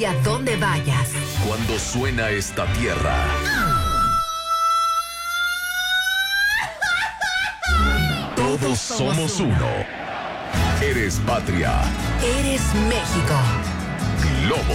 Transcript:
y a donde vayas. Cuando suena esta tierra, todos somos uno. Eres patria. Eres México. Globo.